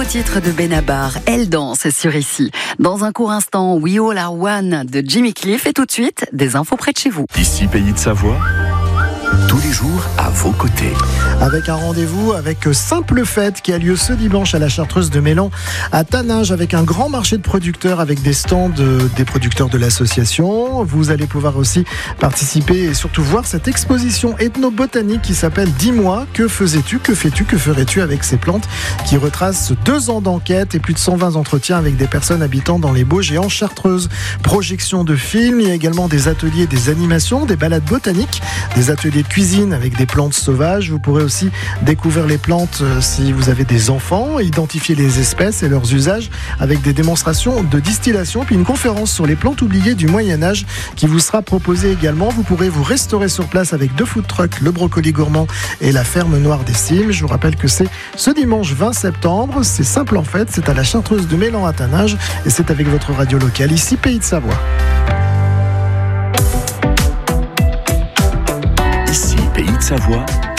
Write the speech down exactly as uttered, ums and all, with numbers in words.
nouveau titre de Benabar, Elle danse sur Ici. Dans un court instant, We All Are One de Jimmy Cliff et tout de suite, des infos près de chez vous. Ici, Pays de Savoie, tous les jours à vos côtés. Avec un rendez-vous avec Simple Fête qui a lieu ce dimanche à la Chartreuse de Mélan à Taninges, avec un grand marché de producteurs avec des stands de, des producteurs de l'association. Vous allez pouvoir aussi participer et surtout voir cette exposition ethnobotanique qui s'appelle Dis-moi, que faisais-tu, que fais-tu, que ferais-tu avec ces plantes, qui retrace deux ans d'enquête et plus de cent vingt entretiens avec des personnes habitant dans les Bauges et en Chartreuse. Projection de films, il y a également des ateliers, des animations, des balades botaniques, des ateliers de cuisine avec des plantes sauvages. Vous pourrez aussi découvrir les plantes si vous avez des enfants, identifier les espèces et leurs usages avec des démonstrations de distillation, puis une conférence sur les plantes oubliées du Moyen-Âge qui vous sera proposée également. Vous pourrez vous restaurer sur place avec deux food trucks, le Brocoli Gourmand et la Ferme Noire des Cimes. Je vous rappelle que c'est ce dimanche vingt septembre, c'est Simple en Fête, c'est à la Chartreuse de Mélan à Taninges et c'est avec votre radio locale, ici Pays de Savoie. Ici, Pays de Savoie,